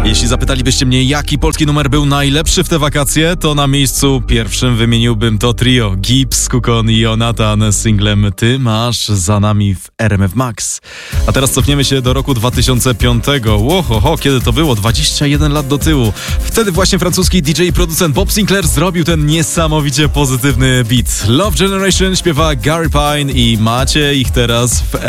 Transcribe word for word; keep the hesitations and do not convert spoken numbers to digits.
Jeśli zapytalibyście mnie, jaki polski numer był najlepszy w te wakacje, to na miejscu pierwszym wymieniłbym to trio Gibbs, Kukon i Jonathan z singlem Ty masz za nami w R M F Max. A teraz cofniemy się do roku dwa tysiące piątego. Łohoho, kiedy to było? dwadzieścia jeden lat do tyłu. Wtedy właśnie francuski D J i producent Bob Sinclair zrobił ten niesamowicie pozytywny beat. Love Generation śpiewa Gary Pine i macie ich teraz w